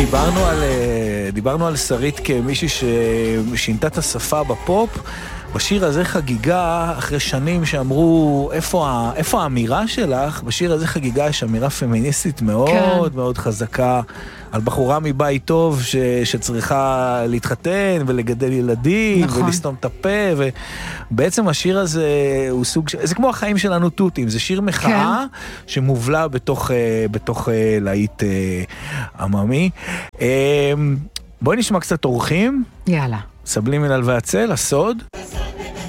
דיברנו על שרית כמישהי ששינתה את השפה בפופ. בשיר הזה חגיגה, אחרי שנים שאמרו, איפה האמירה שלך? בשיר הזה חגיגה יש אמירה פמיניסטית מאוד מאוד חזקה, על בחורה מבית טוב שצריכה להתחתן ולגדל ילדים, נכון. ולסתום את הפה, ובעצם השיר הזה הוא סוג, זה כמו החיים שלנו תותים, זה שיר מחאה שמובלע בתוך להיט עממי. בואי נשמע קצת אורחים. יאללה. סבלימינל והצל, הסוד.